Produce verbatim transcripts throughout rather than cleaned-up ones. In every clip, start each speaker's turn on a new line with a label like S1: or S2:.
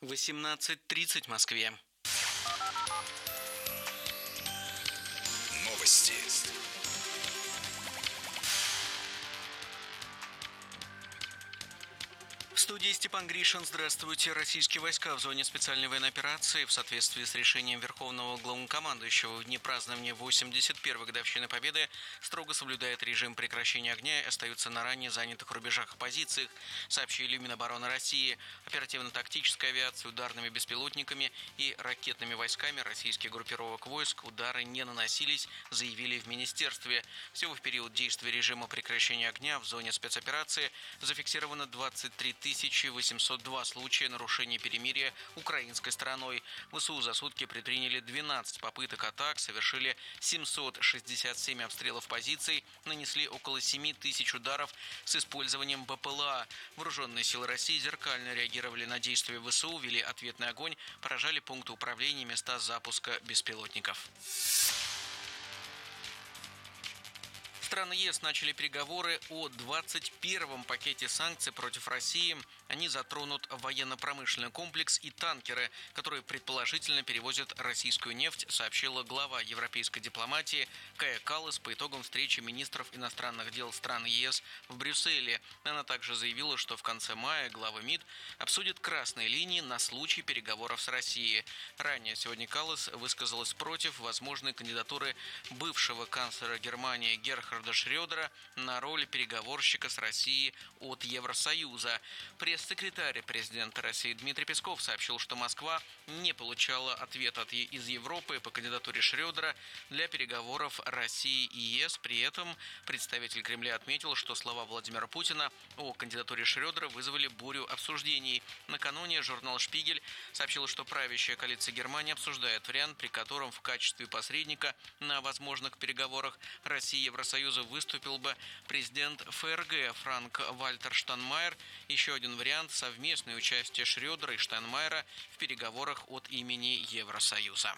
S1: восемнадцать тридцать в Москве.
S2: Новости.
S1: В студии Степан Гришин. Здравствуйте. Российские войска в зоне специальной военной операции в соответствии с решением Верховного Главнокомандующего в дни празднования восемьдесят первой годовщины Победы строго соблюдает режим прекращения огня и остаются на ранее занятых рубежах позициях, сообщили Минобороны России. Оперативно-тактической авиацией, ударными беспилотниками и ракетными войсками российских группировок войск удары не наносились, заявили в Министерстве. Всего в период действия режима прекращения огня в зоне спецоперации зафиксировано двадцать три тысячи восемьсот два случая нарушения перемирия украинской стороной. ВСУ за сутки предприняли двенадцать попыток атак, совершили семьсот шестьдесят семь обстрелов позиций, нанесли около семи тысяч ударов с использованием БПЛА. Вооруженные силы России зеркально реагировали на действия ВСУ, вели ответный огонь, поражали пункты управления, места запуска беспилотников. Страны ЕС начали переговоры о двадцать первом пакете санкций против России. Они затронут военно-промышленный комплекс и танкеры, которые предположительно перевозят российскую нефть, сообщила глава европейской дипломатии Кая Каллас по итогам встречи министров иностранных дел стран ЕС в Брюсселе. Она также заявила, что в конце мая главы МИД обсудят красные линии на случай переговоров с Россией. Ранее сегодня Каллас высказалась против возможной кандидатуры бывшего канцлера Германии Герхарда Шрёдера на роль переговорщика с Россией от Евросоюза. Пресс-секретарь президента России Дмитрий Песков сообщил, что Москва не получала ответа от из Европы по кандидатуре Шрёдера для переговоров России и ЕС. При этом представитель Кремля отметил, что слова Владимира Путина о кандидатуре Шрёдера вызвали бурю обсуждений. Накануне журнал «Шпигель» сообщил, что правящая коалиция Германии обсуждает вариант, при котором в качестве посредника на возможных переговорах России и Евросоюза выступил бы президент ФРГ Франк-Вальтер Штайнмайер. Еще один вариант – совместное участие Шрёдера и Штайнмайера в переговорах от имени Евросоюза.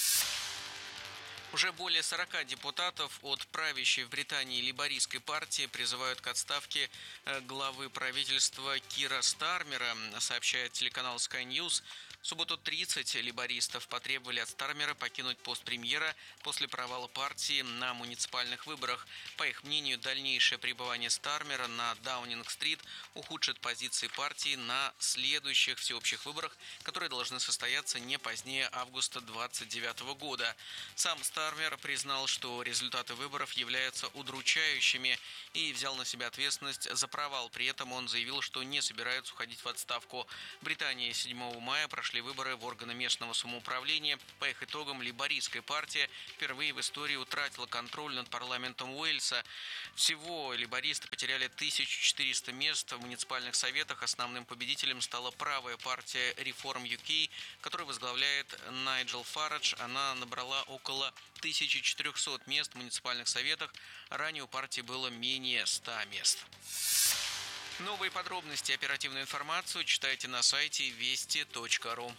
S1: Уже более сорока депутатов от правящей в Британии лейбористской партии призывают к отставке главы правительства Кира Стармера, сообщает телеканал Sky News. В субботу тридцать лейбористов потребовали от Стармера покинуть пост премьера после провала партии на муниципальных выборах. По их мнению, дальнейшее пребывание Стармера на Даунинг-стрит ухудшит позиции партии на следующих всеобщих выборах, которые должны состояться не позднее августа двадцать девятого года. Сам Стармер признал, что результаты выборов являются удручающими и взял на себя ответственность за провал. При этом он заявил, что не собирается уходить в отставку. В Британии седьмого мая прошли выборы в органы местного самоуправления. По их итогам лейбористская партия впервые в истории утратила контроль над парламентом Уэльса. Всего лейбористы потеряли тысячу четыреста мест в муниципальных советах. Основным победителем стала правая партия Reform ю кей, которую возглавляет Найджел Фарадж. Она набрала около тысячи четырехсот мест в муниципальных советах. Ранее у партии было менее ста мест. Новые подробности и оперативную информацию читайте на сайте вести точка ру.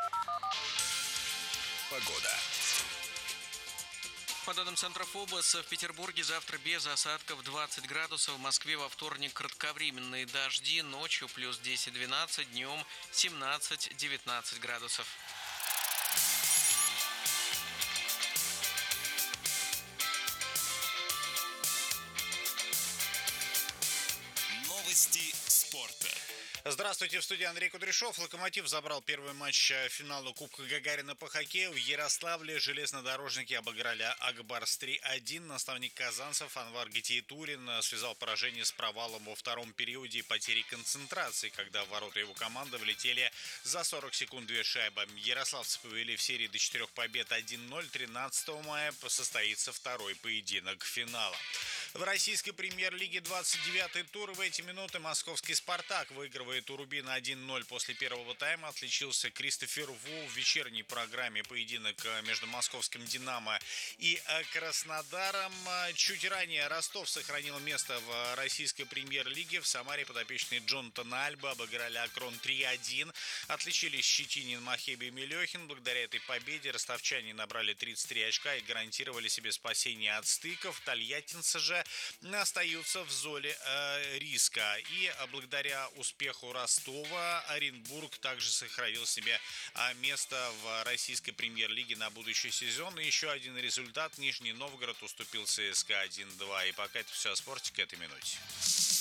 S2: Погода.
S1: По данным Центра ФОБОС, в Петербурге завтра без осадков двадцать градусов, в Москве во вторник кратковременные дожди, ночью плюс десять-двенадцать, днем семнадцать-девятнадцать градусов.
S2: Новости спорта.
S3: Здравствуйте, в студии Андрей Кудряшов. «Локомотив» забрал первый матч финала Кубка Гагарина по хоккею. В Ярославле железнодорожники обыграли Акбарс три один. Наставник казанцев Анвар Гитиетурин связал поражение с провалом во втором периоде и потерей концентрации, когда в ворота его команды влетели за сорок секунд две шайбы. Ярославцы повели в серии до четырех побед один ноль. тринадцатого мая состоится второй поединок финала. В российской премьер-лиге двадцать девятый тур. В эти минуты московский «Спартак» выигрывает у «Рубина» один ноль после первого тайма. Отличился Кристофер Ву в вечерней программе поединок между московским «Динамо» и Краснодаром. Чуть ранее Ростов сохранил место в российской премьер-лиге. В Самаре подопечные Джонатана Альба обыграли «Акрон» три один. Отличились Щетинин, Махеби и Мелехин. Благодаря этой победе ростовчане набрали тридцать три очка и гарантировали себе спасение от стыков. Тольяттинцы же также остаются в зоне э, риска. И благодаря успеху Ростова Оренбург также сохранил себе э, место в российской премьер-лиге на будущий сезон. И еще один результат. Нижний Новгород уступил ЦСКА один-два. И пока это все о спорте к этой минуте.